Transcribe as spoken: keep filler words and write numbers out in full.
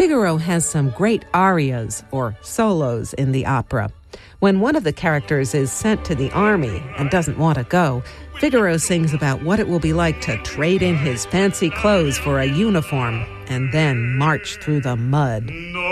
Figaro has some great arias, or solos, in the opera. When one of the characters is sent to the army and doesn't want to go, Figaro sings about what it will be like to trade in his fancy clothes for a uniform and then march through the mud.